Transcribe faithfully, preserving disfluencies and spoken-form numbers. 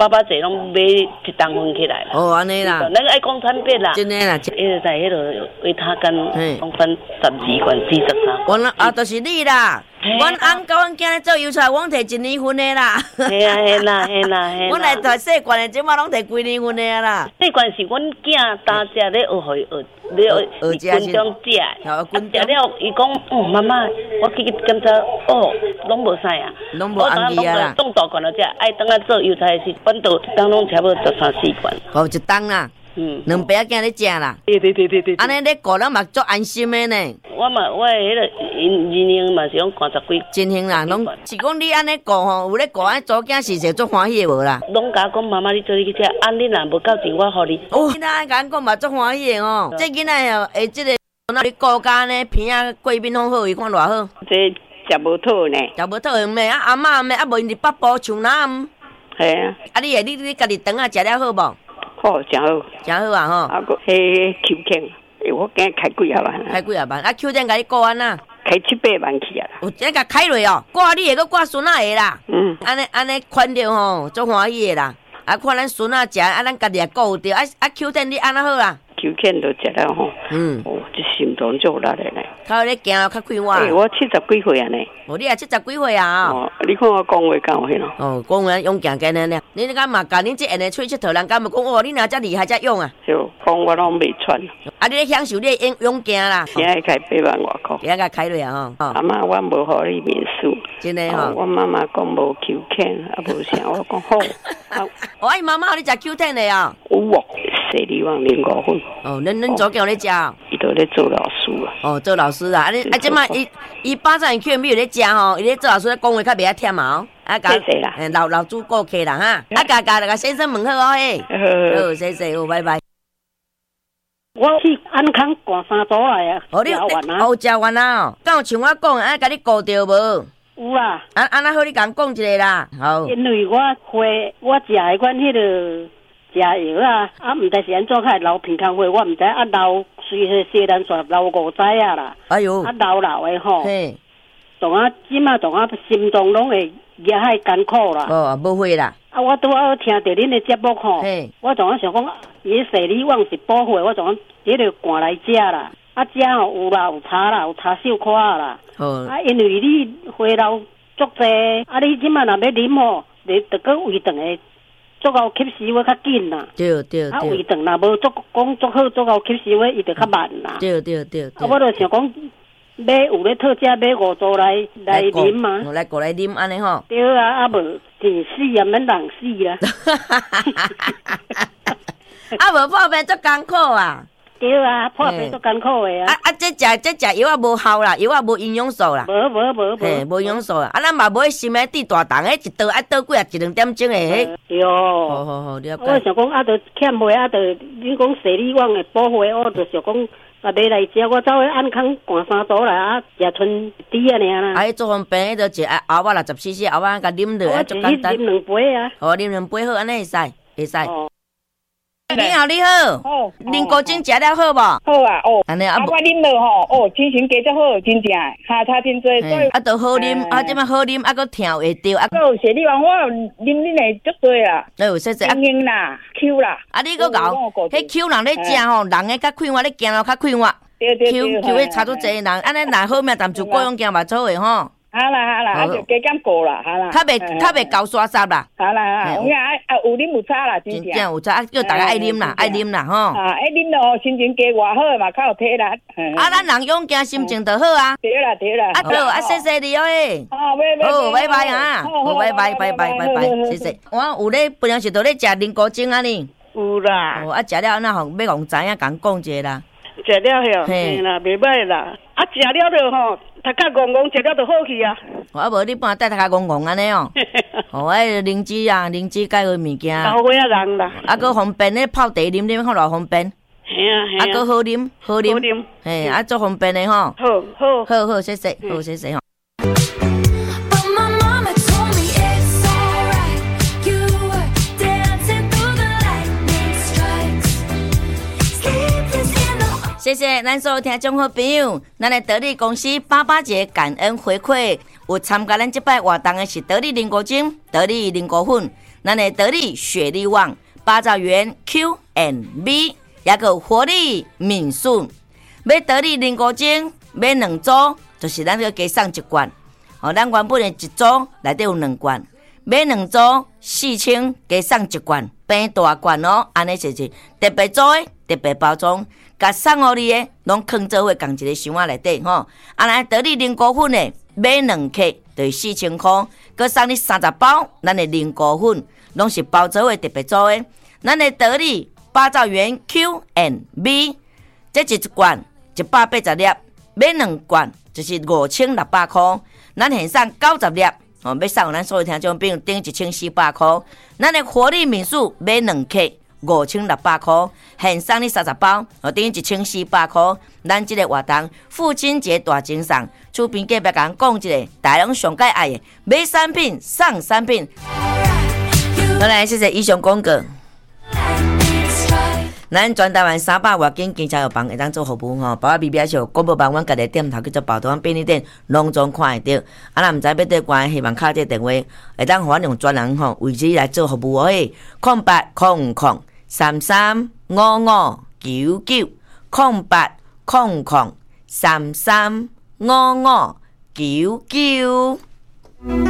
爸爸节拢买一担分起来啦。 哦，安尼啦， 那个爱讲产品啦。 真诶啦， 伊就在迄落维他干，讲分十二罐四十三。 我啊，就是你啦。阮翁甲阮囝咧做油菜，阮摕一年份的啦。 嘿啊嘿啦嘿啦嘿啦。 阮来摕细罐的，即马拢摕规年份的啦。 细罐是阮囝当食咧学会学，咧学军中食。 哦，军中。食了，伊讲，哦，妈妈，我去检查，哦，拢无啥啊。 拢无红字啊啦。 冻大罐了只，爱等下做油菜是，反倒当拢差不多十三四罐。 哦，一担啦。嗯，两爸仔囝咧食啦。 对对对对对。 安尼咧顾咱嘛足安心的呢。 我嘛，我迄个人人嘛是讲三十几。 真行啦，拢是讲你安尼顾吼，有咧顾安祖囝是是足欢喜的无啦。 拢甲我讲妈妈，你做你去食，啊你若无够钱，我互你。 哦，囡仔甲咱讲嘛足欢喜的哦。这囡仔哦，诶，即个那你顾家呢，片啊过敏拢好，伊看偌好。 这食无讨呢。 食无讨咩？啊阿嬷咩？啊无因日北部像咱。 系啊。啊你诶，你你家己肠啊食了好无？ 好，真好， 真好啊吼！ 啊个迄 Q 券，我今开几啊万？ 开几啊万？啊 Q 券甲你过安呐？ 开七八万去啊！ 有这甲开落哦，挂你个挂孙仔个啦。嗯。安尼安尼款着吼，足欢喜个啦。啊，看咱孙仔食，啊，咱家己也顾着。啊啊 Q 券你安那好啦 ？Q 券都食了吼。嗯。哦，这心脏足力的呢。 较咧行较快活。 诶，我七十几岁啊呢。 哦，你也七十几岁啊？ 哦，你看我讲话敢有迄咯？ 哦，讲话勇行健呢呢。你你敢嘛甲恁这下的出佚佗人敢嘛讲哦，你若遮厉害遮勇啊？ 就讲我拢袂喘。 啊，你咧享受你勇勇行啦。 现在开八万外箍。 现在开落啊吼。 阿妈，我无互你面数。 真诶吼。 我妈妈讲无 Q 券，啊无啥，我讲好。 哦，伊妈妈你食 Q 券的啊？ 有哦，西里旺零五分。 哦，恁恁早叫咧食。 伊都咧做老师啊。 哦，做老师啊，啊你啊，即摆伊伊巴掌伊 Q 没有咧食吼，伊咧做老师讲话较袂遐忝啊。啊， 谢谢啦。 嗯，老老主顾客啦哈。啊，家家那个先生问好哦嘿。好，谢谢，好，拜拜。 我去安康赶三组来啊。 哦，你哦，食完啊？敢有像我讲安甲你顾着无？ 有啦。 啊，安那好，你甲讲一个啦。好。 因为我花我食的款迄个食药啊，啊，毋知是安怎较流健康花，我毋知啊流随迄西兰线流五载啊啦。 哎呦。 啊流流的吼。 嘿。 当啊，即马当啊，心脏拢会也还艰苦啦。 哦，无会啦。 啊，我拄好听着恁的节目吼，我当啊想讲，伊西里旺是保护，我当啊迄个赶来食啦。啊，食吼有啦，有茶啦，有茶秀花啦。哦。啊，因为你花流足济，啊，你即马若要啉吼，你着搁胃肠的足够吸收的较紧啦。 对对对。 啊，胃肠若无足讲足好，足够吸收的，伊着较慢啦。 对对对。 啊，我着想讲。买有咧特价买五组来来啉嘛， 来过来啉安尼吼。 对啊，啊无电死也免人死啦。 啊无破病足艰苦啊。 对啊，破病足艰苦的啊。 啊啊，这食这食药啊无效啦，药啊无营养素啦。 无无无无。 嘿，无营养素啦。啊，咱嘛无迄心的滴大重诶，一刀啊倒几啊一两点钟诶。 对。 好好好，了解。 我想讲啊，着欠袂啊，着你讲西里旺的保护，我着想讲。啊，买来食，我走去安康赶三组来啊，食剩滴啊尔啦。 啊，迄做方便，迄着一后仔六十 C C， 后仔甲啉落，足简单。 啉两杯啊。 哦，啉两杯好，安尼会使，会使。你好，你好。哦。啉果精食了好无？ 好啊，哦。 安尼啊， 我啉落吼，哦，精神加足好，真正下差真多，所以啊，都好啉，啊，即摆好啉，啊，搁跳会着，啊， 有谢你讲我啉恁的足多啦。 哎呦，谢谢。 啊，英啦 ，Q 啦。 啊，你搁搞，迄 Q 人咧食吼，人诶较快活，咧行路较快活。 对对对。Q Q 迄差足济人，安尼若好命，但就各种行嘛做诶吼。 好啦好啦，啊就加减过啦，好啦。 较袂较袂高刷刷啦。 好啦好，有影啊有啉有差啦，真正。 真正有差，啊叫大家爱啉啦，爱啉啦吼。 啊，爱啉咯，心情加偌好嘛，较有体力。 啊，咱人勇行，心情就好啊。 对啦对啦。 啊好，啊谢谢你哦诶。 好，拜拜。 好，拜拜啊。好，拜拜拜拜拜拜，谢谢。我有咧，平常时都咧食灵果精啊呢。 有啦。 哦，啊食了安那互要互知影，共讲一下啦。 食了吼，嘿啦，袂歹啦。啊，食了着吼，头壳戆戆，食了就好去啊。 啊无你半带头壳戆戆安尼哦。哦，迄灵芝啊，灵芝介好物件。 好会啊人啦。啊， 搁方便咧泡茶啉啉，看偌方便。 嘿啊嘿啊。 啊，搁好啉，好啉。好啉。嘿，啊，足方便的吼。 好好。 好好，谢谢，好谢谢吼。谢谢咱所有听众好朋友，咱的得力公司八八节感恩回馈，有参加咱这摆活动的是得力灵果精、得力灵果粉， 咱的得力雪力旺、八兆元 Q and B， 也个活力敏顺。买得力零五精，买两组，就是咱个加送一罐。哦，咱原本的一组内底有两罐，买两组四千，加送一罐，变大罐哦。安尼就是特别做的特别包装，甲送互你的拢放做伙共一个箱仔内底吼。安尼得力零股份的买两克就是四千块，佮送你三十包，咱的零股份拢是包做伙特别做的。咱的得力八兆元 Q and B， 这一罐一百八十粒，买两罐就是五千六百块。咱现送九十粒，哦，要送咱所有听众朋友顶一千四百块。咱的活力民宿买两克五千六百块，现送你三十包，哦，顶一千四百块。咱这个活动父亲节大精送，厝边隔壁甲讲一个，大家上介爱的买产品送产品。好来，谢谢以上广告。咱全台湾三百外间经销药房会当做服务吼，包括 B B S 广播房，阮家己店头叫做宝东便利店，拢总看会到。啊，若毋知要对关，希望敲这电话，会当互阮用专人吼为之来做服务诶。空八空空三三五五九九，空八空空三三五五九九。